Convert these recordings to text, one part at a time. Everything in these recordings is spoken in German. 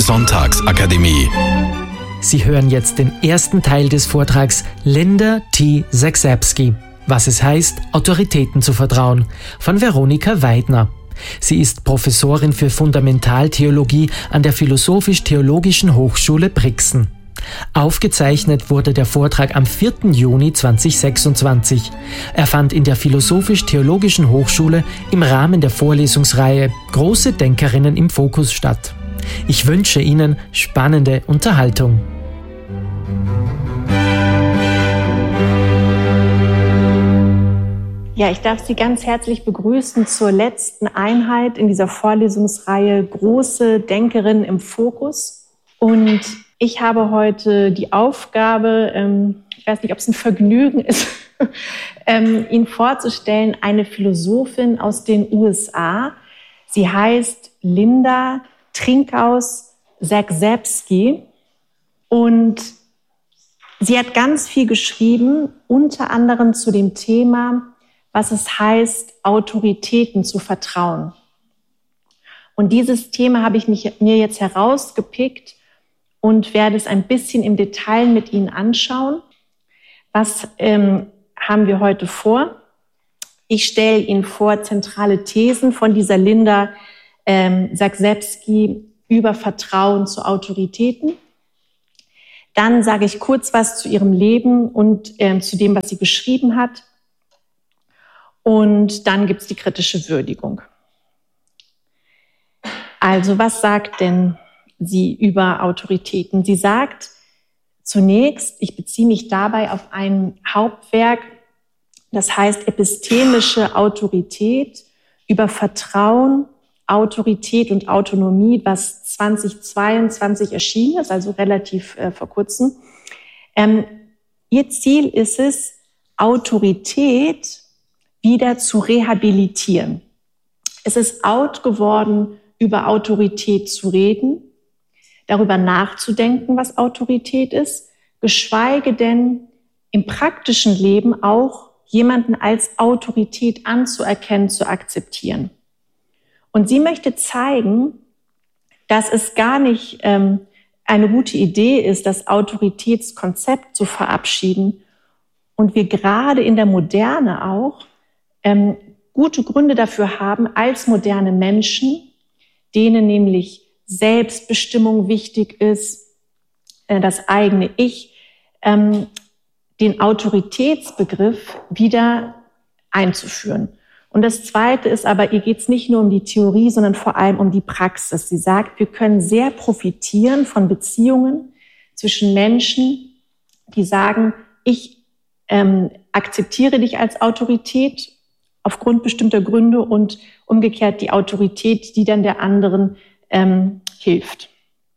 Sonntagsakademie. Sie hören jetzt den ersten Teil des Vortrags Linda T. Zagrzebski, was es heißt, Autoritäten zu vertrauen, von Veronika Weidner. Sie ist Professorin für Fundamentaltheologie an der Philosophisch-Theologischen Hochschule Brixen. Aufgezeichnet wurde der Vortrag am 4. Juni 2026. Er fand in der Philosophisch-Theologischen Hochschule im Rahmen der Vorlesungsreihe Große Denkerinnen im Fokus statt. Ich wünsche Ihnen spannende Unterhaltung. Ja, ich darf Sie ganz herzlich begrüßen zur letzten Einheit in dieser Vorlesungsreihe Große Denkerinnen im Fokus. Und ich habe heute die Aufgabe, ich weiß nicht, ob es ein Vergnügen ist, Ihnen vorzustellen, eine Philosophin aus den USA. Sie heißt Linda Trinkaus Zagrzebski und sie hat ganz viel geschrieben, unter anderem zu dem Thema, was es heißt, Autoritäten zu vertrauen. Und dieses Thema habe ich mir jetzt herausgepickt und werde es ein bisschen im Detail mit Ihnen anschauen. Was haben wir heute vor? Ich stelle Ihnen vor zentrale Thesen von dieser Linda Zagrzebski über Vertrauen zu Autoritäten. Dann sage ich kurz was zu ihrem Leben und zu dem, was sie geschrieben hat. Und dann gibt es die kritische Würdigung. Also, was sagt denn sie über Autoritäten? Sie sagt zunächst, ich beziehe mich dabei auf ein Hauptwerk, das heißt Epistemische Autorität über Vertrauen, Autorität und Autonomie, was 2022 erschienen ist, also relativ vor kurzem. Ihr Ziel ist es, Autorität wieder zu rehabilitieren. Es ist out geworden, über Autorität zu reden, darüber nachzudenken, was Autorität ist, geschweige denn im praktischen Leben auch jemanden als Autorität anzuerkennen, zu akzeptieren. Und sie möchte zeigen, dass es gar nicht eine gute Idee ist, das Autoritätskonzept zu verabschieden und wir gerade in der Moderne auch gute Gründe dafür haben, als moderne Menschen, denen nämlich Selbstbestimmung wichtig ist, das eigene Ich, den Autoritätsbegriff wieder einzuführen. Und das Zweite ist aber, ihr geht es nicht nur um die Theorie, sondern vor allem um die Praxis. Sie sagt, wir können sehr profitieren von Beziehungen zwischen Menschen, die sagen, ich akzeptiere dich als Autorität aufgrund bestimmter Gründe und umgekehrt die Autorität, die dann der anderen hilft.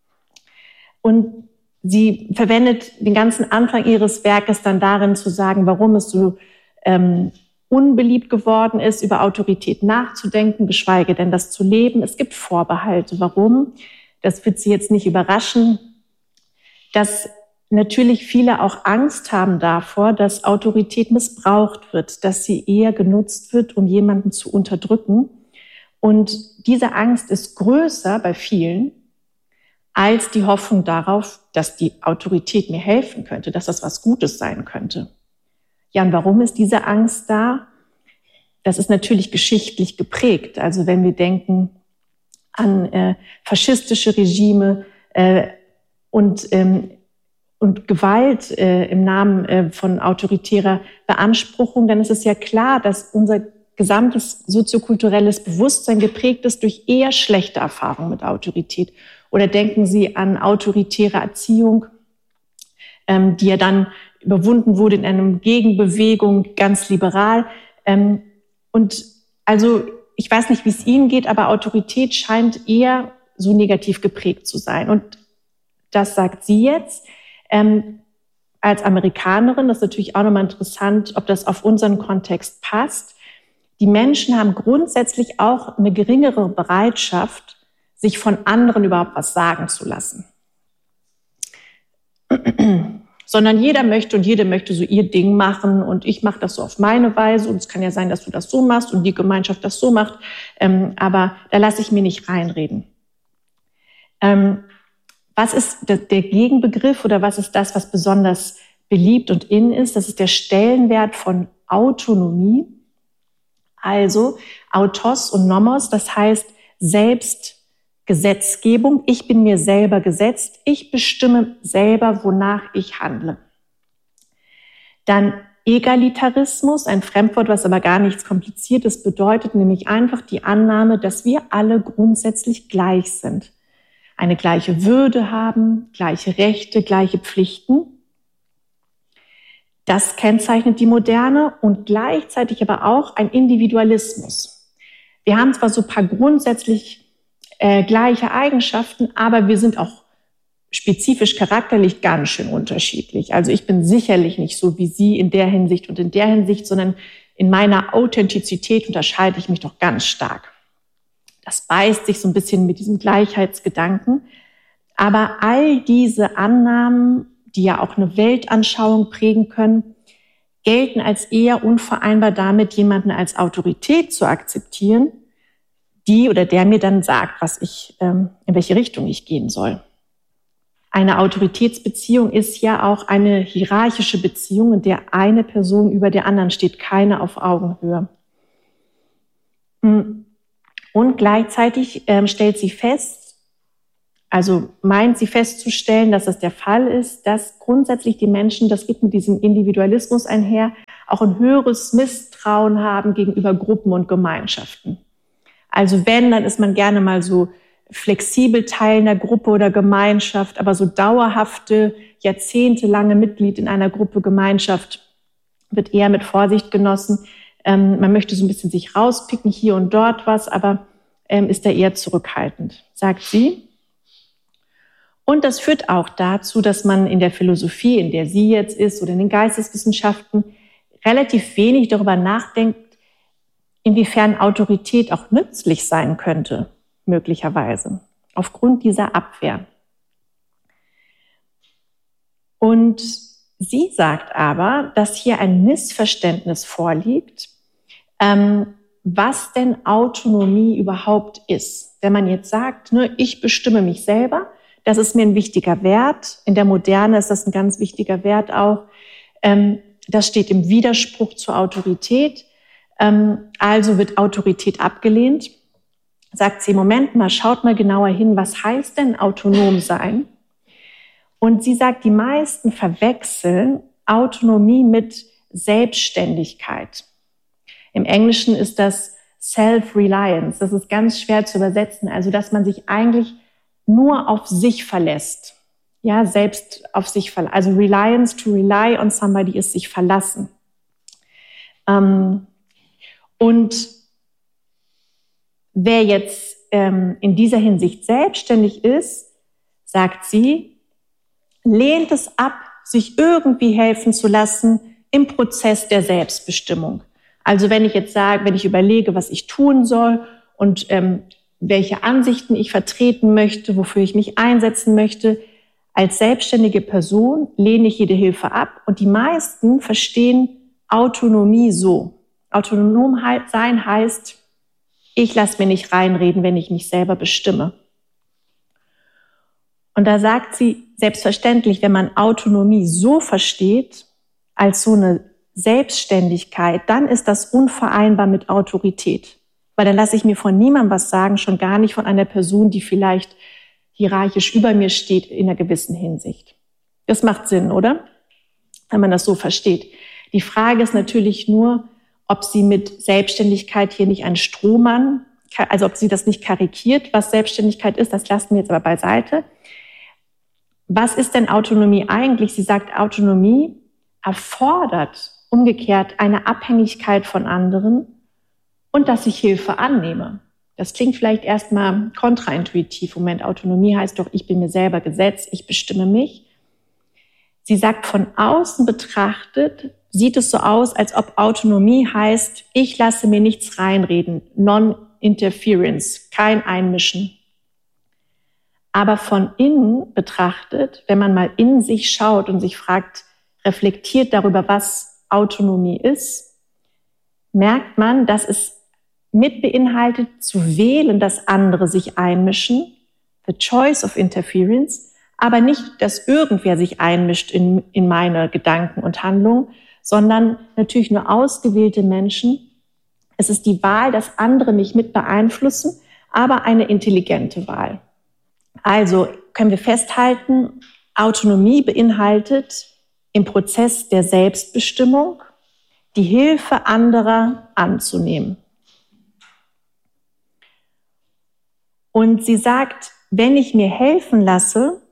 Und sie verwendet den ganzen Anfang ihres Werkes dann darin zu sagen, warum es so unbeliebt geworden ist, über Autorität nachzudenken, geschweige denn das zu leben. Es gibt Vorbehalte. Warum? Das wird Sie jetzt nicht überraschen, dass natürlich viele auch Angst haben davor, dass Autorität missbraucht wird, dass sie eher genutzt wird, um jemanden zu unterdrücken. Und diese Angst ist größer bei vielen als die Hoffnung darauf, dass die Autorität mir helfen könnte, dass das was Gutes sein könnte. Ja, und warum ist diese Angst da? Das ist natürlich geschichtlich geprägt. Also wenn wir denken an faschistische Regime und Gewalt im Namen von autoritärer Beanspruchung, dann ist es ja klar, dass unser gesamtes soziokulturelles Bewusstsein geprägt ist durch eher schlechte Erfahrungen mit Autorität. Oder denken Sie an autoritäre Erziehung, die ja dann überwunden wurde in einer Gegenbewegung, ganz liberal. Und also ich weiß nicht, wie es Ihnen geht, aber Autorität scheint eher so negativ geprägt zu sein. Und das sagt sie jetzt. Als Amerikanerin, das ist natürlich auch nochmal interessant, ob das auf unseren Kontext passt. Die Menschen haben grundsätzlich auch eine geringere Bereitschaft, sich von anderen überhaupt was sagen zu lassen. Sondern jeder möchte und jede möchte so ihr Ding machen und ich mache das so auf meine Weise und es kann ja sein, dass du das so machst und die Gemeinschaft das so macht, aber da lasse ich mir nicht reinreden. Was ist der Gegenbegriff oder was ist das, was besonders beliebt und in ist? Das ist der Stellenwert von Autonomie. Also Autos und Nomos, das heißt Selbstgesetzgebung. Ich bin mir selber gesetzt. Ich bestimme selber, wonach ich handle. Dann Egalitarismus, ein Fremdwort, was aber gar nichts Kompliziertes bedeutet, nämlich einfach die Annahme, dass wir alle grundsätzlich gleich sind. Eine gleiche Würde haben, gleiche Rechte, gleiche Pflichten. Das kennzeichnet die Moderne und gleichzeitig aber auch ein Individualismus. Wir haben zwar so ein paar grundsätzlich gleiche Eigenschaften, aber wir sind auch spezifisch charakterlich ganz schön unterschiedlich. Also ich bin sicherlich nicht so wie Sie in der Hinsicht und in der Hinsicht, sondern in meiner Authentizität unterscheide ich mich doch ganz stark. Das beißt sich so ein bisschen mit diesem Gleichheitsgedanken. Aber all diese Annahmen, die ja auch eine Weltanschauung prägen können, gelten als eher unvereinbar damit, jemanden als Autorität zu akzeptieren, die oder der mir dann sagt, in welche Richtung ich gehen soll. Eine Autoritätsbeziehung ist ja auch eine hierarchische Beziehung, in der eine Person über der anderen steht, keine auf Augenhöhe. Und gleichzeitig stellt sie fest, also meint sie festzustellen, dass das der Fall ist, dass grundsätzlich die Menschen, das geht mit diesem Individualismus einher, auch ein höheres Misstrauen haben gegenüber Gruppen und Gemeinschaften. Also wenn, dann ist man gerne mal so flexibel Teil einer Gruppe oder Gemeinschaft, aber so dauerhafte, jahrzehntelange Mitglied in einer Gruppe, Gemeinschaft wird eher mit Vorsicht genossen. Man möchte so ein bisschen sich rauspicken, hier und dort was, aber ist da eher zurückhaltend, sagt sie. Und das führt auch dazu, dass man in der Philosophie, in der sie jetzt ist, oder in den Geisteswissenschaften relativ wenig darüber nachdenkt, inwiefern Autorität auch nützlich sein könnte, möglicherweise, aufgrund dieser Abwehr. Und sie sagt aber, dass hier ein Missverständnis vorliegt, was denn Autonomie überhaupt ist. Wenn man jetzt sagt, ne, ich bestimme mich selber, das ist mir ein wichtiger Wert. In der Moderne ist das ein ganz wichtiger Wert auch. Das steht im Widerspruch zur Autorität. Also wird Autorität abgelehnt. Sagt sie, Moment mal, schaut mal genauer hin, was heißt denn autonom sein? Und sie sagt, die meisten verwechseln Autonomie mit Selbstständigkeit. Im Englischen ist das Self-Reliance. Das ist ganz schwer zu übersetzen. Also, dass man sich eigentlich nur auf sich verlässt. Ja, selbst auf sich verlassen. Also Reliance, to rely on somebody ist sich verlassen. Und wer jetzt in dieser Hinsicht selbstständig ist, sagt sie, lehnt es ab, sich irgendwie helfen zu lassen im Prozess der Selbstbestimmung. Also wenn ich jetzt sage, wenn ich überlege, was ich tun soll und welche Ansichten ich vertreten möchte, wofür ich mich einsetzen möchte, als selbstständige Person lehne ich jede Hilfe ab. Und die meisten verstehen Autonomie so. Autonom sein heißt, ich lasse mir nicht reinreden, wenn ich mich selber bestimme. Und da sagt sie, selbstverständlich, wenn man Autonomie so versteht, als so eine Selbstständigkeit, dann ist das unvereinbar mit Autorität. Weil dann lasse ich mir von niemandem was sagen, schon gar nicht von einer Person, die vielleicht hierarchisch über mir steht in einer gewissen Hinsicht. Das macht Sinn, oder? Wenn man das so versteht. Die Frage ist natürlich nur, ob sie mit Selbstständigkeit hier nicht einen Strohmann, also ob sie das nicht karikiert, was Selbstständigkeit ist, das lassen wir jetzt aber beiseite. Was ist denn Autonomie eigentlich? Sie sagt, Autonomie erfordert umgekehrt eine Abhängigkeit von anderen und dass ich Hilfe annehme. Das klingt vielleicht erstmal kontraintuitiv. Moment, Autonomie heißt doch, ich bin mir selber gesetzt, ich bestimme mich. Sie sagt, von außen betrachtet sieht es so aus, als ob Autonomie heißt, ich lasse mir nichts reinreden, Non-Interference, kein Einmischen. Aber von innen betrachtet, wenn man mal in sich schaut und sich fragt, reflektiert darüber, was Autonomie ist, merkt man, dass es mit beinhaltet, zu wählen, dass andere sich einmischen, the choice of interference, aber nicht, dass irgendwer sich einmischt in meine Gedanken und Handlungen, sondern natürlich nur ausgewählte Menschen. Es ist die Wahl, dass andere mich mit beeinflussen, aber eine intelligente Wahl. Also können wir festhalten, Autonomie beinhaltet im Prozess der Selbstbestimmung die Hilfe anderer anzunehmen. Und sie sagt, wenn ich mir helfen lasse,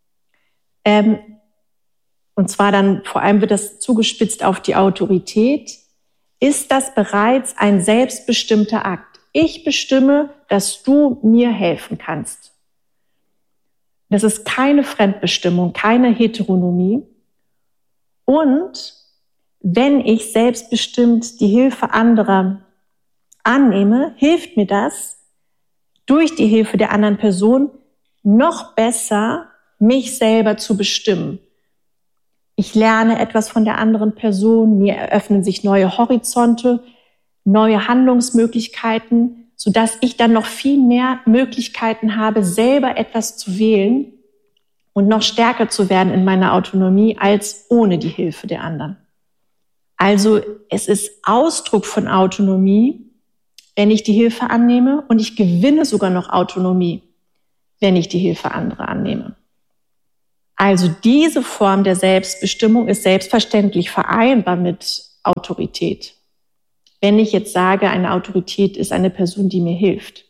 und zwar dann vor allem wird das zugespitzt auf die Autorität, ist das bereits ein selbstbestimmter Akt. Ich bestimme, dass du mir helfen kannst. Das ist keine Fremdbestimmung, keine Heteronomie. Und wenn ich selbstbestimmt die Hilfe anderer annehme, hilft mir das, durch die Hilfe der anderen Person noch besser mich selber zu bestimmen. Ich lerne etwas von der anderen Person, mir eröffnen sich neue Horizonte, neue Handlungsmöglichkeiten, sodass ich dann noch viel mehr Möglichkeiten habe, selber etwas zu wählen und noch stärker zu werden in meiner Autonomie als ohne die Hilfe der anderen. Also es ist Ausdruck von Autonomie, wenn ich die Hilfe annehme, und ich gewinne sogar noch Autonomie, wenn ich die Hilfe anderer annehme. Also diese Form der Selbstbestimmung ist selbstverständlich vereinbar mit Autorität. Wenn ich jetzt sage, eine Autorität ist eine Person, die mir hilft.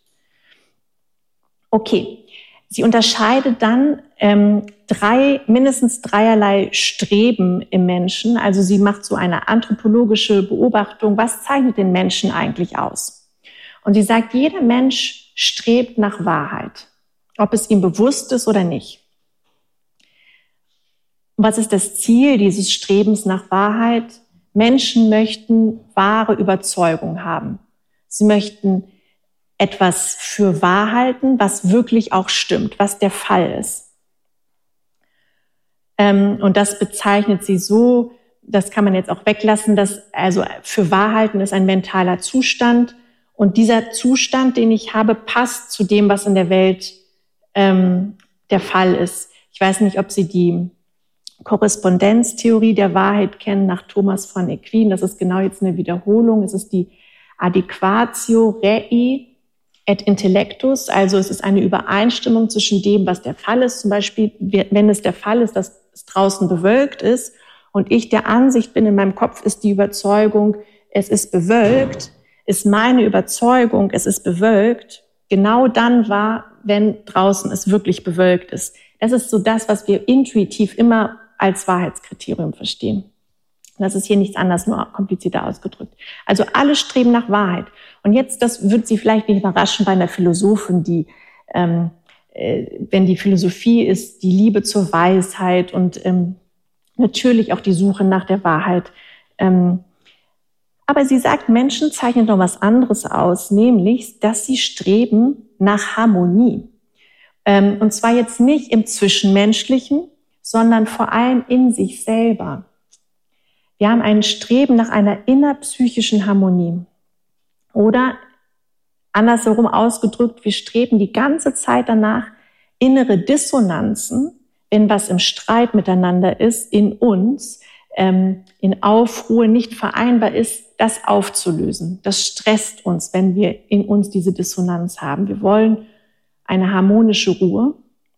Okay, sie unterscheidet dann mindestens dreierlei Streben im Menschen. Also sie macht so eine anthropologische Beobachtung, was zeichnet den Menschen eigentlich aus? Und sie sagt, jeder Mensch strebt nach Wahrheit, ob es ihm bewusst ist oder nicht. Was ist das Ziel dieses Strebens nach Wahrheit? Menschen möchten wahre Überzeugung haben. Sie möchten etwas für wahr halten, was wirklich auch stimmt, was der Fall ist. Und das bezeichnet sie so, das kann man jetzt auch weglassen, dass also für wahr halten ist ein mentaler Zustand. Und dieser Zustand, den ich habe, passt zu dem, was in der Welt der Fall ist. Ich weiß nicht, ob Sie die Korrespondenztheorie der Wahrheit kennen, nach Thomas von Aquin. Das ist genau jetzt eine Wiederholung. Es ist die Adequatio Rei et Intellectus. Also es ist eine Übereinstimmung zwischen dem, was der Fall ist. Zum Beispiel, wenn es der Fall ist, dass es draußen bewölkt ist und ich der Ansicht bin, in meinem Kopf ist die Überzeugung, es ist bewölkt, ist meine Überzeugung, es ist bewölkt, genau dann wahr, wenn draußen es wirklich bewölkt ist. Das ist so das, was wir intuitiv immer als Wahrheitskriterium verstehen. Das ist hier nichts anderes, nur komplizierter ausgedrückt. Also alle streben nach Wahrheit. Und jetzt, das wird Sie vielleicht nicht überraschen bei einer Philosophin, die, wenn die Philosophie ist, die Liebe zur Weisheit und natürlich auch die Suche nach der Wahrheit. Aber sie sagt, Menschen zeichnen noch was anderes aus, nämlich, dass sie streben nach Harmonie. Und zwar jetzt nicht im Zwischenmenschlichen, sondern vor allem in sich selber. Wir haben ein Streben nach einer innerpsychischen Harmonie. Oder andersherum ausgedrückt, wir streben die ganze Zeit danach, innere Dissonanzen, wenn was im Streit miteinander ist, in uns, in Aufruhr nicht vereinbar ist, das aufzulösen. Das stresst uns, wenn wir in uns diese Dissonanz haben. Wir wollen eine harmonische Ruhe.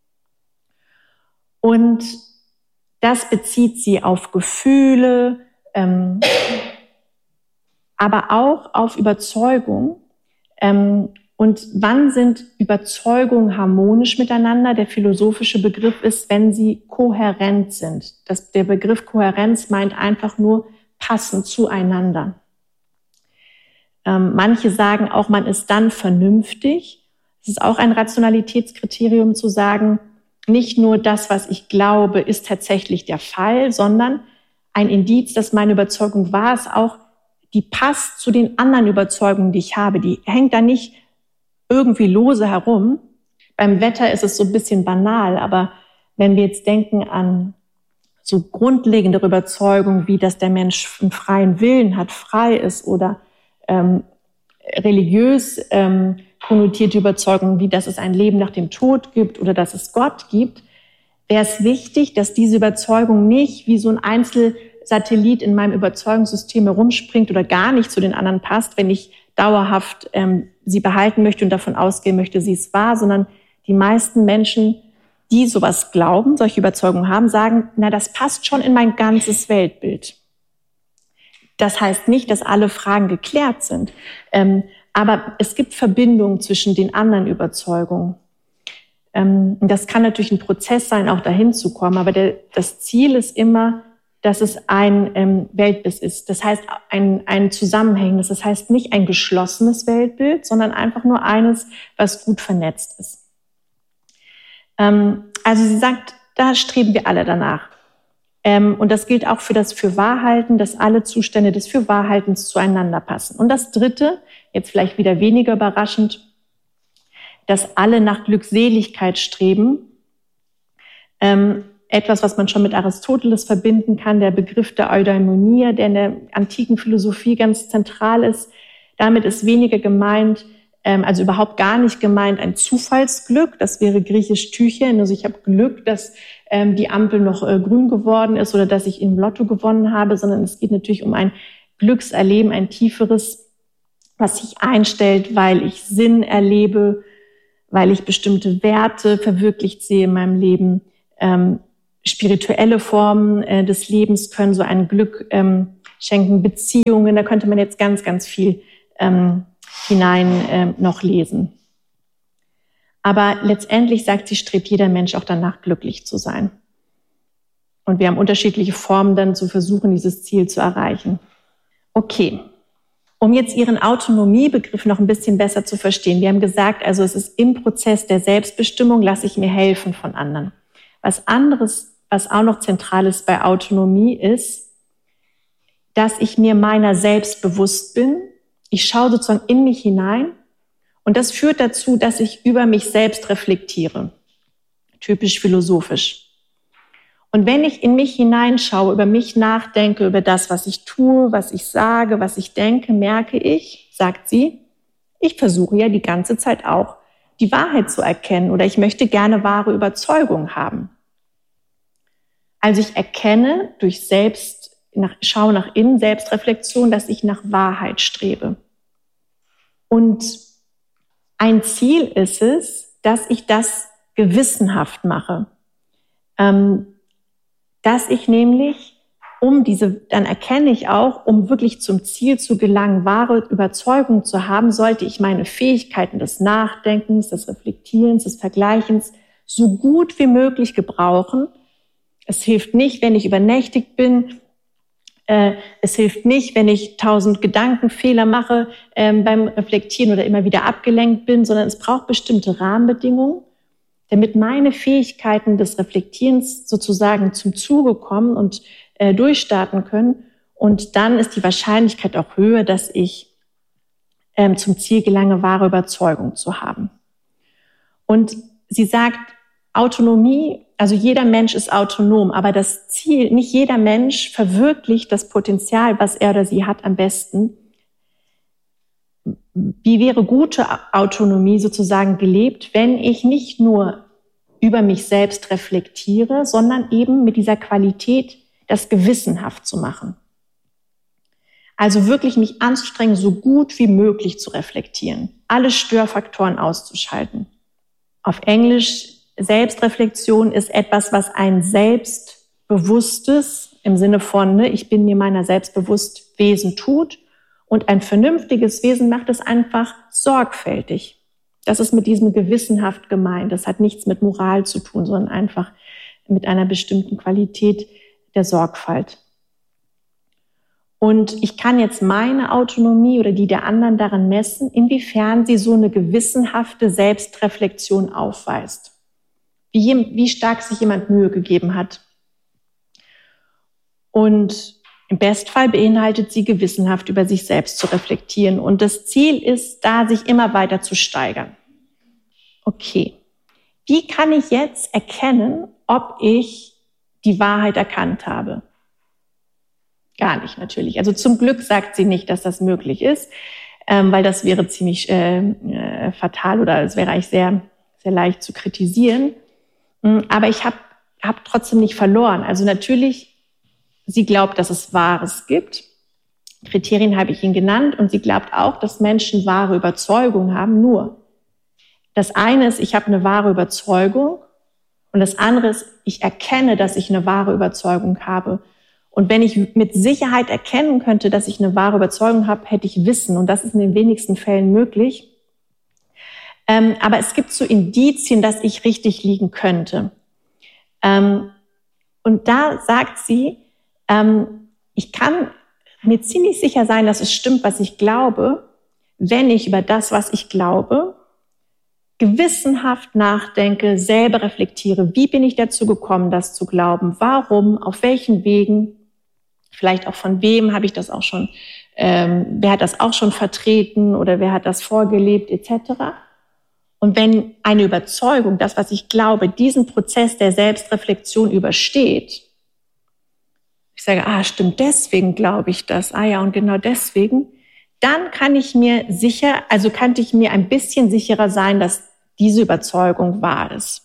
Und das bezieht sie auf Gefühle, aber auch auf Überzeugung. Und wann sind Überzeugungen harmonisch miteinander? Der philosophische Begriff ist, wenn sie kohärent sind. Der Begriff Kohärenz meint einfach nur passend zueinander. Manche sagen auch, man ist dann vernünftig. Es ist auch ein Rationalitätskriterium zu sagen, nicht nur das, was ich glaube, ist tatsächlich der Fall, sondern ein Indiz, dass meine Überzeugung wahr ist, auch die passt zu den anderen Überzeugungen, die ich habe. Die hängt da nicht irgendwie lose herum. Beim Wetter ist es so ein bisschen banal, aber wenn wir jetzt denken an so grundlegende Überzeugungen, wie dass der Mensch einen freien Willen hat, frei ist, oder religiös konnotierte Überzeugungen, wie dass es ein Leben nach dem Tod gibt oder dass es Gott gibt, wäre es wichtig, dass diese Überzeugung nicht wie so ein Einzelsatellit in meinem Überzeugungssystem herumspringt oder gar nicht zu den anderen passt, wenn ich dauerhaft sie behalten möchte und davon ausgehen möchte, sie ist wahr, sondern die meisten Menschen, die sowas glauben, solche Überzeugungen haben, sagen, na, das passt schon in mein ganzes Weltbild. Das heißt nicht, dass alle Fragen geklärt sind, aber es gibt Verbindungen zwischen den anderen Überzeugungen. Das kann natürlich ein Prozess sein, auch dahin zu kommen, aber das Ziel ist immer, dass es ein Weltbild ist. Das heißt, ein zusammenhängendes, das heißt nicht ein geschlossenes Weltbild, sondern einfach nur eines, was gut vernetzt ist. Also sie sagt, da streben wir alle danach. Und das gilt auch für das Fürwahrhalten, dass alle Zustände des Fürwahrhaltens zueinander passen. Und das Dritte, jetzt vielleicht wieder weniger überraschend, dass alle nach Glückseligkeit streben. Etwas, was man schon mit Aristoteles verbinden kann, der Begriff der Eudaimonia, der in der antiken Philosophie ganz zentral ist. Damit ist weniger gemeint, also überhaupt gar nicht gemeint, ein Zufallsglück. Das wäre griechisch Tychen. Also ich habe Glück, dass die Ampel noch grün geworden ist oder dass ich im Lotto gewonnen habe, sondern es geht natürlich um ein Glückserleben, ein tieferes, was sich einstellt, weil ich Sinn erlebe, weil ich bestimmte Werte verwirklicht sehe in meinem Leben. Spirituelle Formen des Lebens können so ein Glück schenken, Beziehungen, da könnte man jetzt ganz, ganz viel hinein noch lesen. Aber letztendlich sagt sie, strebt jeder Mensch auch danach, glücklich zu sein. Und wir haben unterschiedliche Formen dann zu versuchen, dieses Ziel zu erreichen. Okay, um jetzt Ihren Autonomiebegriff noch ein bisschen besser zu verstehen. Wir haben gesagt, also es ist im Prozess der Selbstbestimmung, lasse ich mir helfen von anderen. Was anderes, was auch noch zentral ist bei Autonomie, ist, dass ich mir meiner selbst bewusst bin. Ich schaue sozusagen in mich hinein und das führt dazu, dass ich über mich selbst reflektiere. Typisch philosophisch. Und wenn ich in mich hineinschaue, über mich nachdenke, über das, was ich tue, was ich sage, was ich denke, merke ich, sagt sie, ich versuche ja die ganze Zeit auch, die Wahrheit zu erkennen oder ich möchte gerne wahre Überzeugung haben. Also ich erkenne durch Schau nach innen, Selbstreflexion, dass ich nach Wahrheit strebe. Und ein Ziel ist es, dass ich das gewissenhaft mache. Dass ich nämlich, dann erkenne ich auch, um wirklich zum Ziel zu gelangen, wahre Überzeugung zu haben, sollte ich meine Fähigkeiten des Nachdenkens, des Reflektierens, des Vergleichens so gut wie möglich gebrauchen. Es hilft nicht, wenn ich übernächtigt bin. Es hilft nicht, wenn ich 1000 Gedankenfehler mache beim Reflektieren oder immer wieder abgelenkt bin, sondern es braucht bestimmte Rahmenbedingungen, damit meine Fähigkeiten des Reflektierens sozusagen zum Zuge kommen und durchstarten können. Und dann ist die Wahrscheinlichkeit auch höher, dass ich zum Ziel gelange, wahre Überzeugung zu haben. Und sie sagt, Autonomie, also jeder Mensch ist autonom, aber das Ziel, nicht jeder Mensch verwirklicht das Potenzial, was er oder sie hat, am besten. Wie wäre gute Autonomie sozusagen gelebt, wenn ich nicht nur über mich selbst reflektiere, sondern eben mit dieser Qualität, das gewissenhaft zu machen. Also wirklich mich anstrengen, so gut wie möglich zu reflektieren, alle Störfaktoren auszuschalten. Auf Englisch, Selbstreflexion ist etwas, was ein selbstbewusstes, im Sinne von, ich bin mir meiner selbst bewusst, Wesen tut. Und ein vernünftiges Wesen macht es einfach sorgfältig. Das ist mit diesem gewissenhaft gemeint. Das hat nichts mit Moral zu tun, sondern einfach mit einer bestimmten Qualität der Sorgfalt. Und ich kann jetzt meine Autonomie oder die der anderen daran messen, inwiefern sie so eine gewissenhafte Selbstreflexion aufweist. Wie stark sich jemand Mühe gegeben hat. Und im Bestfall beinhaltet sie, gewissenhaft über sich selbst zu reflektieren. Und das Ziel ist da, sich immer weiter zu steigern. Okay, wie kann ich jetzt erkennen, ob ich die Wahrheit erkannt habe? Gar nicht natürlich. Also zum Glück sagt sie nicht, dass das möglich ist, weil das wäre ziemlich fatal oder es wäre eigentlich sehr, sehr leicht zu kritisieren. Aber ich habe habe trotzdem nicht verloren. Also natürlich, sie glaubt, dass es Wahres gibt. Kriterien habe ich Ihnen genannt. Und sie glaubt auch, dass Menschen wahre Überzeugung haben. Nur, das eine ist, ich habe eine wahre Überzeugung. Und das andere ist, ich erkenne, dass ich eine wahre Überzeugung habe. Und wenn ich mit Sicherheit erkennen könnte, dass ich eine wahre Überzeugung habe, hätte ich Wissen. Und das ist in den wenigsten Fällen möglich. Aber es gibt so Indizien, dass ich richtig liegen könnte. Und da sagt sie, ich kann mir ziemlich sicher sein, dass es stimmt, was ich glaube, wenn ich über das, was ich glaube, gewissenhaft nachdenke, selber reflektiere. Wie bin ich dazu gekommen, das zu glauben? Warum? Auf welchen Wegen? Vielleicht auch von wem habe ich das auch schon, wer hat das auch schon vertreten oder wer hat das vorgelebt, etc. Und wenn eine Überzeugung, das, was ich glaube, diesen Prozess der Selbstreflexion übersteht, ich sage, stimmt, deswegen glaube ich das, ja, und genau deswegen, dann kann ich mir ein bisschen sicherer sein, dass diese Überzeugung wahr ist.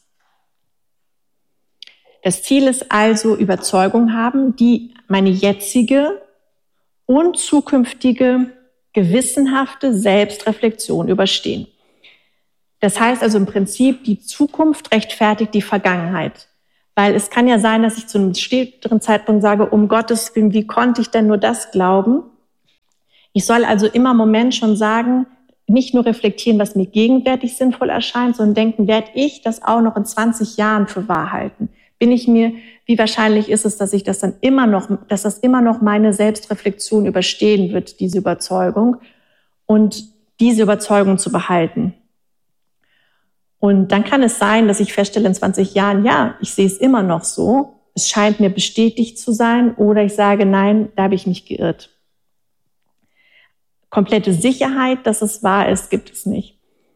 Das Ziel ist also, Überzeugung haben, die meine jetzige und zukünftige gewissenhafte Selbstreflexion überstehen. Das heißt also im Prinzip, die Zukunft rechtfertigt die Vergangenheit. Weil es kann ja sein, dass ich zu einem späteren Zeitpunkt sage, um Gottes Willen, wie konnte ich denn nur das glauben? Ich soll also immer im Moment schon sagen, nicht nur reflektieren, was mir gegenwärtig sinnvoll erscheint, sondern denken, werde ich das auch noch in 20 Jahren für wahr halten? Wie wahrscheinlich ist es, dass das immer noch meine Selbstreflexion überstehen wird, diese Überzeugung, und diese Überzeugung zu behalten. Und dann kann es sein, dass ich feststelle in 20 Jahren, ja, ich sehe es immer noch so, es scheint mir bestätigt zu sein, oder ich sage, nein, da habe ich mich geirrt. Komplette Sicherheit, dass es wahr ist, gibt es nicht.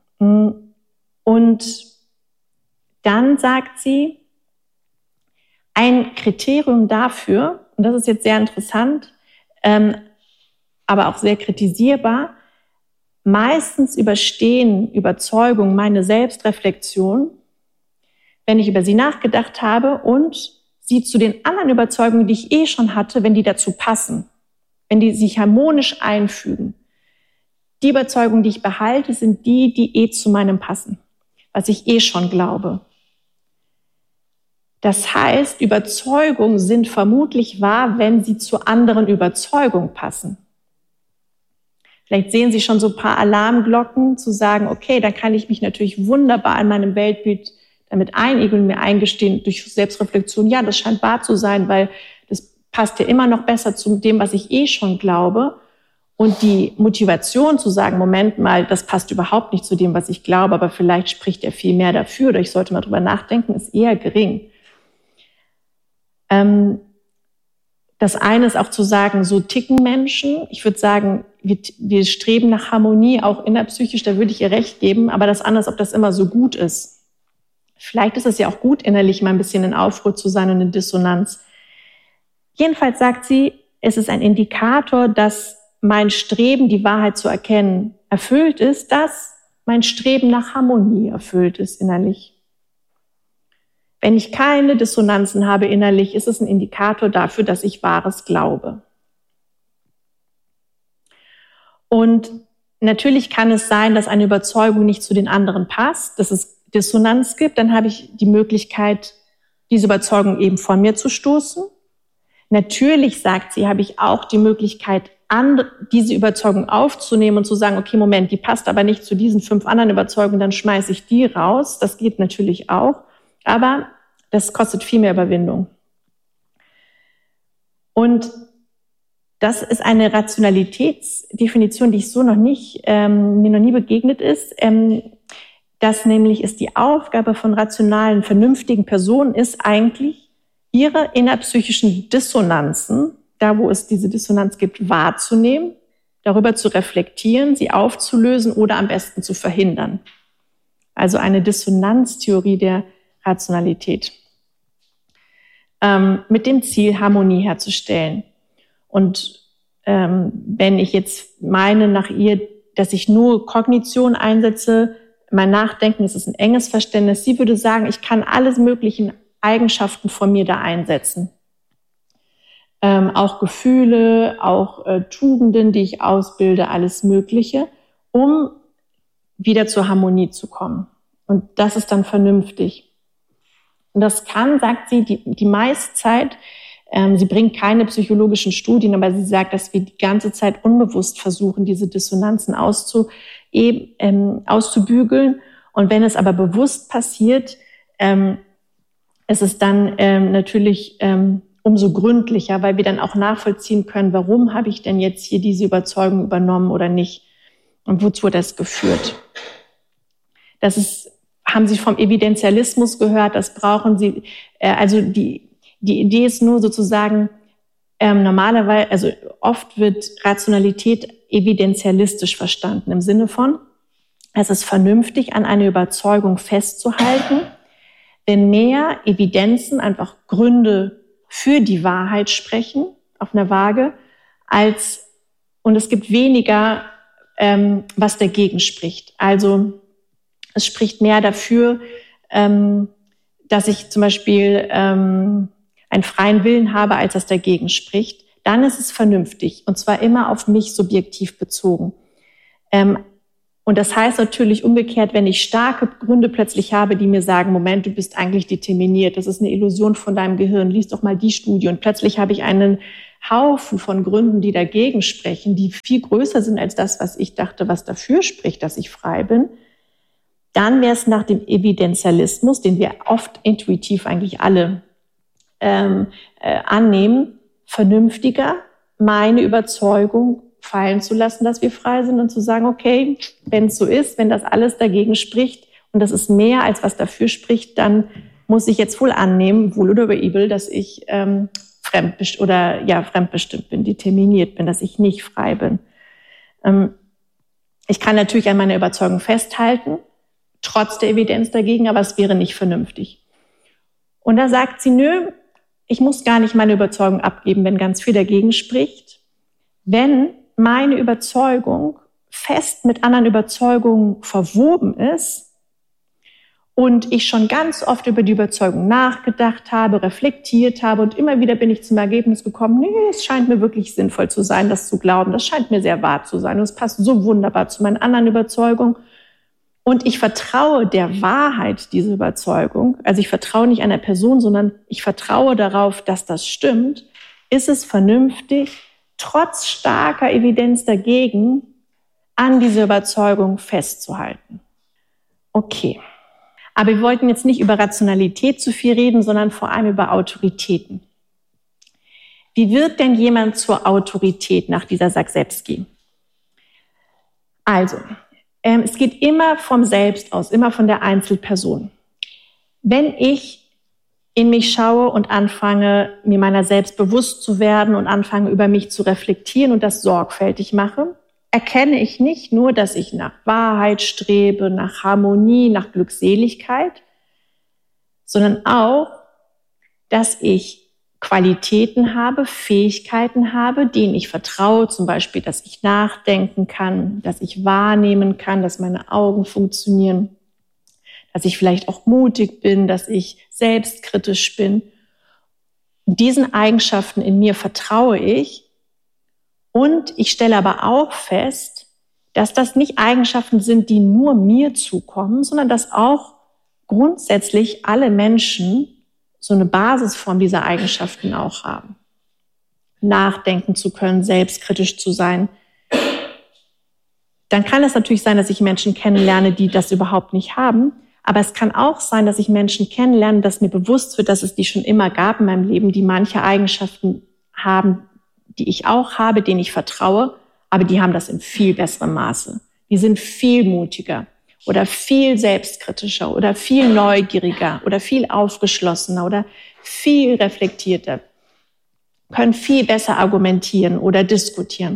Und dann sagt sie, ein Kriterium dafür, und das ist jetzt sehr interessant, aber auch sehr kritisierbar, meistens überstehen Überzeugungen meine Selbstreflexion, wenn ich über sie nachgedacht habe und sie zu den anderen Überzeugungen, die ich schon hatte, wenn die dazu passen, wenn die sich harmonisch einfügen. Die Überzeugungen, die ich behalte, sind die zu meinem passen, was ich schon glaube. Das heißt, Überzeugungen sind vermutlich wahr, wenn sie zu anderen Überzeugungen passen. Vielleicht sehen Sie schon so ein paar Alarmglocken, zu sagen, okay, da kann ich mich natürlich wunderbar in meinem Weltbild damit einigeln, mir eingestehen durch Selbstreflexion, ja, das scheint wahr zu sein, weil das passt ja immer noch besser zu dem, was ich schon glaube. Und die Motivation zu sagen, Moment mal, das passt überhaupt nicht zu dem, was ich glaube, aber vielleicht spricht er viel mehr dafür oder ich sollte mal drüber nachdenken, ist eher gering. Das eine ist auch zu sagen, so ticken Menschen. Ich würde sagen, wir streben nach Harmonie, auch innerpsychisch, da würde ich ihr recht geben. Aber das andere ist, ob das immer so gut ist. Vielleicht ist es ja auch gut, innerlich mal ein bisschen in Aufruhr zu sein und in Dissonanz. Jedenfalls sagt sie, es ist ein Indikator, dass mein Streben, die Wahrheit zu erkennen, erfüllt ist, dass mein Streben nach Harmonie erfüllt ist innerlich. Wenn ich keine Dissonanzen habe innerlich, ist es ein Indikator dafür, dass ich Wahres glaube. Und natürlich kann es sein, dass eine Überzeugung nicht zu den anderen passt, dass es Dissonanz gibt. Dann habe ich die Möglichkeit, diese Überzeugung eben von mir zu stoßen. Natürlich, sagt sie, habe ich auch die Möglichkeit, diese Überzeugung aufzunehmen und zu sagen, okay, Moment, die passt aber nicht zu diesen 5 anderen Überzeugungen, dann schmeiße ich die raus. Das geht natürlich auch. Aber das kostet viel mehr Überwindung. Und das ist eine Rationalitätsdefinition, die mir noch nie begegnet ist, dass nämlich es die Aufgabe von rationalen, vernünftigen Personen ist, eigentlich ihre innerpsychischen Dissonanzen, da wo es diese Dissonanz gibt, wahrzunehmen, darüber zu reflektieren, sie aufzulösen oder am besten zu verhindern. Also eine Dissonanztheorie der Rationalität. Mit dem Ziel, Harmonie herzustellen. Und wenn ich jetzt meine nach ihr, dass ich nur Kognition einsetze, mein Nachdenken, das ist ein enges Verständnis. Sie würde sagen, ich kann alles Mögliche Eigenschaften von mir da einsetzen. Auch Gefühle, auch Tugenden, die ich ausbilde, alles Mögliche, um wieder zur Harmonie zu kommen. Und das ist dann vernünftig. Und das kann, sagt sie, die meiste Zeit, sie bringt keine psychologischen Studien, aber sie sagt, dass wir die ganze Zeit unbewusst versuchen, diese Dissonanzen auszubügeln. Und wenn es aber bewusst passiert, ist es dann natürlich umso gründlicher, weil wir dann auch nachvollziehen können, warum habe ich denn jetzt hier diese Überzeugung übernommen oder nicht und wozu hat das geführt. Haben Sie vom Evidenzialismus gehört, das brauchen Sie, also die Idee ist nur sozusagen, normalerweise, also oft wird Rationalität evidenzialistisch verstanden, im Sinne von, es ist vernünftig, an einer Überzeugung festzuhalten, wenn mehr Evidenzen, einfach Gründe für die Wahrheit sprechen, auf einer Waage, und es gibt weniger, was dagegen spricht. Also es spricht mehr dafür, dass ich zum Beispiel einen freien Willen habe, als das dagegen spricht. Dann ist es vernünftig, und zwar immer auf mich subjektiv bezogen. Und das heißt natürlich umgekehrt, wenn ich starke Gründe plötzlich habe, die mir sagen, Moment, du bist eigentlich determiniert, das ist eine Illusion von deinem Gehirn, lies doch mal die Studie. Und plötzlich habe ich einen Haufen von Gründen, die dagegen sprechen, die viel größer sind als das, was ich dachte, was dafür spricht, dass ich frei bin. Dann wäre es nach dem Evidenzialismus, den wir oft intuitiv eigentlich alle annehmen, vernünftiger, meine Überzeugung fallen zu lassen, dass wir frei sind und zu sagen, okay, wenn es so ist, wenn das alles dagegen spricht und das ist mehr als was dafür spricht, dann muss ich jetzt wohl annehmen, wohl oder übel, dass ich fremdbestimmt bin, determiniert bin, dass ich nicht frei bin. Ich kann natürlich an meiner Überzeugung festhalten, trotz der Evidenz dagegen, aber es wäre nicht vernünftig. Und da sagt sie, nö, ich muss gar nicht meine Überzeugung abgeben, wenn ganz viel dagegen spricht. Wenn meine Überzeugung fest mit anderen Überzeugungen verwoben ist und ich schon ganz oft über die Überzeugung nachgedacht habe, reflektiert habe und immer wieder bin ich zum Ergebnis gekommen, nee, es scheint mir wirklich sinnvoll zu sein, das zu glauben, das scheint mir sehr wahr zu sein und es passt so wunderbar zu meinen anderen Überzeugungen und ich vertraue der Wahrheit dieser Überzeugung, also ich vertraue nicht einer Person, sondern ich vertraue darauf, dass das stimmt, ist es vernünftig, trotz starker Evidenz dagegen an dieser Überzeugung festzuhalten. Okay. Aber wir wollten jetzt nicht über Rationalität zu viel reden, sondern vor allem über Autoritäten. Wie wird denn jemand zur Autorität nach dieser Saksepski? Also, es geht immer vom Selbst aus, immer von der Einzelperson. Wenn ich in mich schaue und anfange, mir meiner selbst bewusst zu werden und anfange, über mich zu reflektieren und das sorgfältig mache, erkenne ich nicht nur, dass ich nach Wahrheit strebe, nach Harmonie, nach Glückseligkeit, sondern auch, dass ich Qualitäten habe, Fähigkeiten habe, denen ich vertraue, zum Beispiel, dass ich nachdenken kann, dass ich wahrnehmen kann, dass meine Augen funktionieren, dass ich vielleicht auch mutig bin, dass ich selbstkritisch bin. Diesen Eigenschaften in mir vertraue ich. Und ich stelle aber auch fest, dass das nicht Eigenschaften sind, die nur mir zukommen, sondern dass auch grundsätzlich alle Menschen so eine Basisform dieser Eigenschaften auch haben. Nachdenken zu können, selbstkritisch zu sein. Dann kann es natürlich sein, dass ich Menschen kennenlerne, die das überhaupt nicht haben. Aber es kann auch sein, dass ich Menschen kennenlerne, dass mir bewusst wird, dass es die schon immer gab in meinem Leben, die manche Eigenschaften haben, die ich auch habe, denen ich vertraue, aber die haben das in viel besserem Maße. Die sind viel mutiger oder viel selbstkritischer oder viel neugieriger oder viel aufgeschlossener oder viel reflektierter, können viel besser argumentieren oder diskutieren.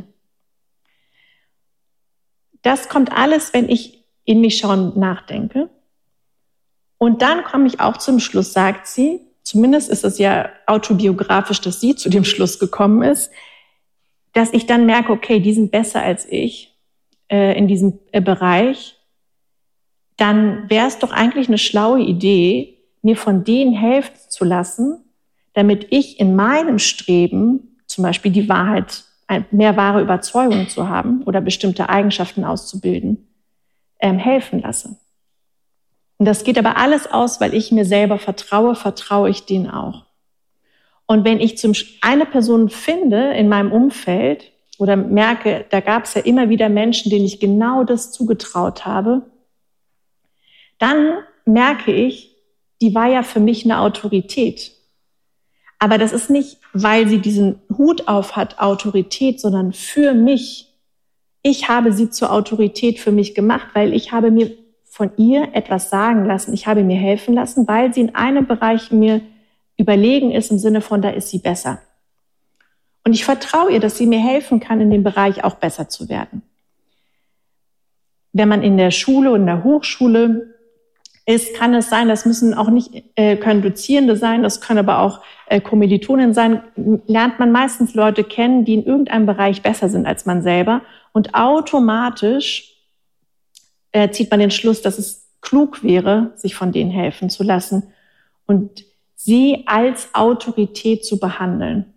Das kommt alles, wenn ich in mich schaue und nachdenke. Und dann komme ich auch zum Schluss, sagt sie, zumindest ist es ja autobiografisch, dass sie zu dem Schluss gekommen ist, dass ich dann merke, okay, die sind besser als ich in diesem Bereich. Dann wäre es doch eigentlich eine schlaue Idee, mir von denen helfen zu lassen, damit ich in meinem Streben, zum Beispiel die Wahrheit, mehr wahre Überzeugungen zu haben oder bestimmte Eigenschaften auszubilden, helfen lasse. Und das geht aber alles aus, weil ich mir selber vertraue ich denen auch. Und wenn ich eine Person finde in meinem Umfeld oder merke, da gab es ja immer wieder Menschen, denen ich genau das zugetraut habe, dann merke ich, die war ja für mich eine Autorität. Aber das ist nicht, weil sie diesen Hut auf hat, Autorität, sondern für mich. Ich habe sie zur Autorität für mich gemacht, weil ich habe mir von ihr etwas sagen lassen. Ich habe mir helfen lassen, weil sie in einem Bereich mir überlegen ist, im Sinne von, da ist sie besser. Und ich vertraue ihr, dass sie mir helfen kann, in dem Bereich auch besser zu werden. Wenn man in der Schule und in der Hochschule ist, kann es sein, das müssen auch nicht, können Dozierende sein, das können aber auch Kommilitonen sein, lernt man meistens Leute kennen, die in irgendeinem Bereich besser sind als man selber. Und automatisch zieht man den Schluss, dass es klug wäre, sich von denen helfen zu lassen und sie als Autorität zu behandeln.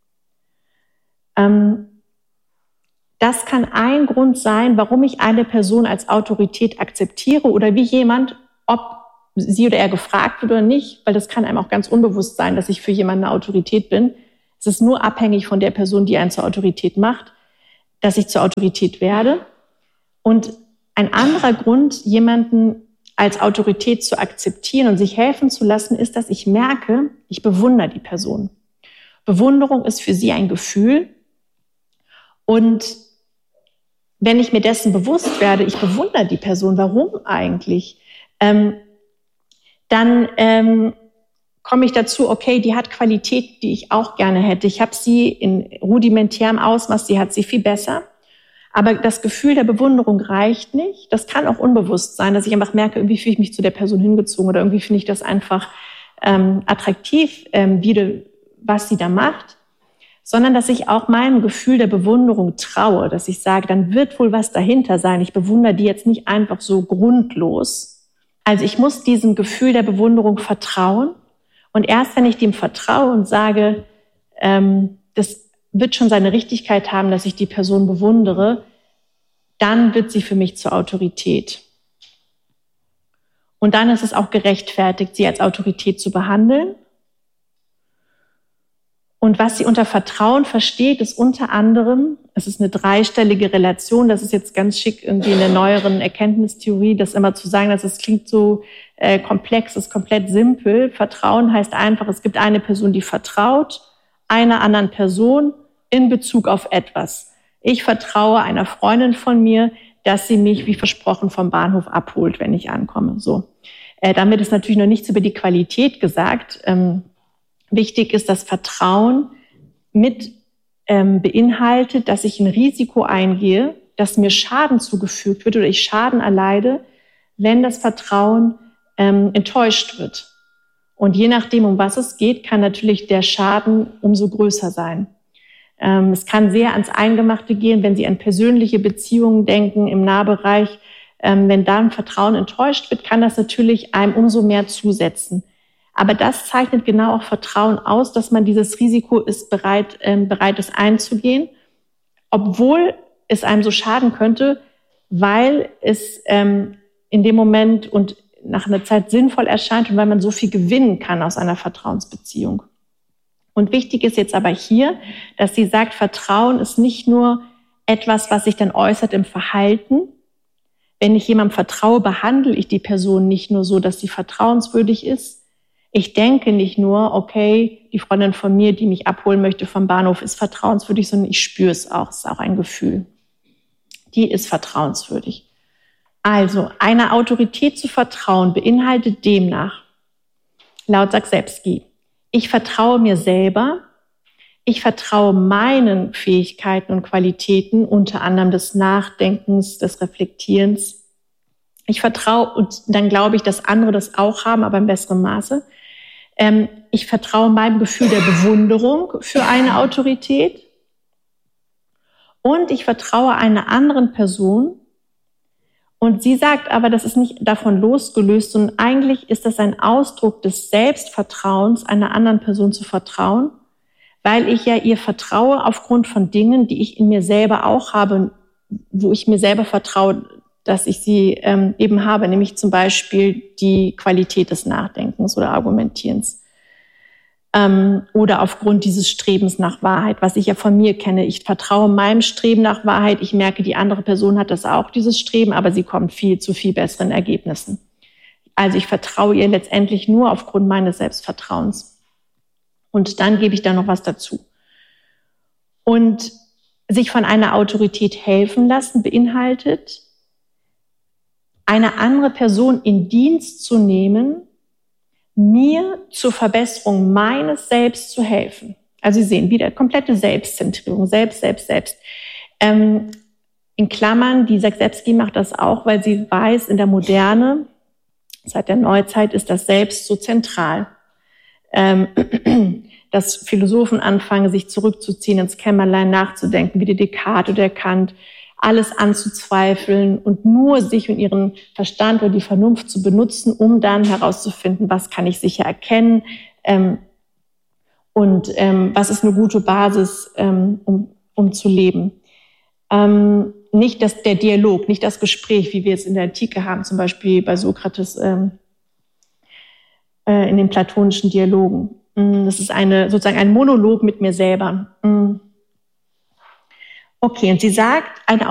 Das kann ein Grund sein, warum ich eine Person als Autorität akzeptiere oder wie jemand, ob sie oder er gefragt wird oder nicht, weil das kann einem auch ganz unbewusst sein, dass ich für jemanden eine Autorität bin. Es ist nur abhängig von der Person, die einen zur Autorität macht, dass ich zur Autorität werde. Und ein anderer Grund, jemanden als Autorität zu akzeptieren und sich helfen zu lassen, ist, dass ich merke, ich bewundere die Person. Bewunderung ist für sie ein Gefühl. Und wenn ich mir dessen bewusst werde, ich bewundere die Person, warum eigentlich? Dann komme ich dazu, okay, die hat Qualität, die ich auch gerne hätte. Ich habe sie in rudimentärem Ausmaß, sie hat sie viel besser. Aber das Gefühl der Bewunderung reicht nicht. Das kann auch unbewusst sein, dass ich einfach merke, irgendwie fühle ich mich zu der Person hingezogen oder irgendwie finde ich das einfach attraktiv, was sie da macht. Sondern dass ich auch meinem Gefühl der Bewunderung traue, dass ich sage, dann wird wohl was dahinter sein. Ich bewundere die jetzt nicht einfach so grundlos. Also ich muss diesem Gefühl der Bewunderung vertrauen. Und erst wenn ich dem vertraue und sage, das wird schon seine Richtigkeit haben, dass ich die Person bewundere, dann wird sie für mich zur Autorität. Und dann ist es auch gerechtfertigt, sie als Autorität zu behandeln. Und was sie unter Vertrauen versteht, ist unter anderem, es ist eine dreistellige Relation, das ist jetzt ganz schick irgendwie in der neueren Erkenntnistheorie, das immer zu sagen, dass es klingt so komplex, ist komplett simpel. Vertrauen heißt einfach, es gibt eine Person, die vertraut einer anderen Person in Bezug auf etwas. Ich vertraue einer Freundin von mir, dass sie mich wie versprochen vom Bahnhof abholt, wenn ich ankomme. So. Damit ist natürlich noch nichts über die Qualität gesagt. Wichtig ist, dass Vertrauen mit beinhaltet, dass ich ein Risiko eingehe, dass mir Schaden zugefügt wird oder ich Schaden erleide, wenn das Vertrauen enttäuscht wird. Und je nachdem, um was es geht, kann natürlich der Schaden umso größer sein. Es kann sehr ans Eingemachte gehen, wenn Sie an persönliche Beziehungen denken im Nahbereich. Wenn da ein Vertrauen enttäuscht wird, kann das natürlich einem umso mehr zusetzen. Aber das zeichnet genau auch Vertrauen aus, dass man dieses Risiko ist bereit ist einzugehen, obwohl es einem so schaden könnte, weil es in dem Moment und nach einer Zeit sinnvoll erscheint und weil man so viel gewinnen kann aus einer Vertrauensbeziehung. Und wichtig ist jetzt aber hier, dass sie sagt, Vertrauen ist nicht nur etwas, was sich dann äußert im Verhalten. Wenn ich jemandem vertraue, behandle ich die Person nicht nur so, dass sie vertrauenswürdig ist. Ich denke nicht nur, okay, die Freundin von mir, die mich abholen möchte vom Bahnhof, ist vertrauenswürdig, sondern ich spüre es auch. Es ist auch ein Gefühl. Die ist vertrauenswürdig. Also, einer Autorität zu vertrauen beinhaltet demnach, laut Zaksepski, ich vertraue mir selber, ich vertraue meinen Fähigkeiten und Qualitäten, unter anderem des Nachdenkens, des Reflektierens. Ich vertraue, und dann glaube ich, dass andere das auch haben, aber in besserem Maße. Ich vertraue meinem Gefühl der Bewunderung für eine Und sie sagt aber, das ist nicht davon losgelöst, sondern eigentlich ist das ein Ausdruck des Selbstvertrauens, einer anderen Person zu vertrauen, weil ich ja ihr vertraue aufgrund von Dingen, die ich in mir selber auch habe, wo ich mir selber vertraue, dass ich sie eben habe, nämlich zum Beispiel die Qualität des Nachdenkens oder Argumentierens. Oder aufgrund dieses Strebens nach Wahrheit, was ich ja von mir kenne. Ich vertraue meinem Streben nach Wahrheit. Ich merke, die andere Person hat das auch, dieses Streben, aber sie kommt zu viel besseren Ergebnissen. Also ich vertraue ihr letztendlich nur aufgrund meines Selbstvertrauens. Und dann gebe ich da noch was dazu. Und sich von einer Autorität helfen lassen beinhaltet, eine andere Person in Dienst zu nehmen, mir zur Verbesserung meines Selbst zu helfen. Also Sie sehen wieder komplette Selbstzentrierung, selbst. In Klammern, die Zagrebski macht das auch, weil sie weiß, in der Moderne, seit der Neuzeit, ist das Selbst so zentral. Dass Philosophen anfangen, sich zurückzuziehen, ins Kämmerlein nachzudenken, wie der Descartes oder der Kant, alles anzuzweifeln und nur sich und ihren Verstand oder die Vernunft zu benutzen, um dann herauszufinden, was kann ich sicher erkennen und was ist eine gute Basis, um zu leben. Nicht der Dialog, nicht das Gespräch, wie wir es in der Antike haben, zum Beispiel bei Sokrates in den platonischen Dialogen. Das ist sozusagen ein Monolog mit mir selber. Okay, und sie sagt, eine